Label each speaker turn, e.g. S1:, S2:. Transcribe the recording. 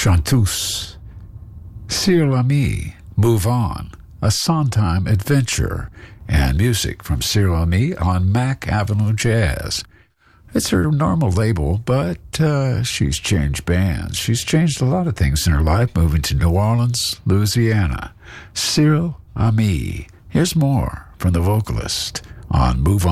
S1: Chanteuse. Cyril Ami, Move On, a Sondheim adventure, and music from Cyril Ami on Mack Avenue Jazz. It's her normal label, but she's changed bands. She's changed a lot of things in her life, moving to New Orleans, Louisiana. Cyril Ami. Here's more from the vocalist on Move On.